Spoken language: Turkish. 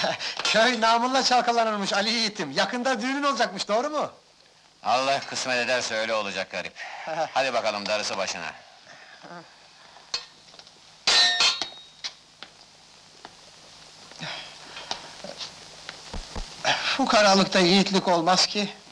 Köy namınla çalkalanırmış Ali Yiğit'im. Yakında düğünün olacakmış, doğru mu? Allah kısmet ederse öyle olacak garip. Hadi bakalım, darısı başına. Fukaralıkta yiğitlik olmaz ki.